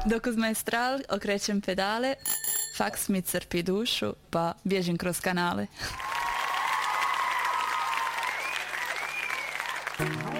Dok uz Maestral okrećem pedale, faks mi crpi dušu, pa bježim kroz kanale.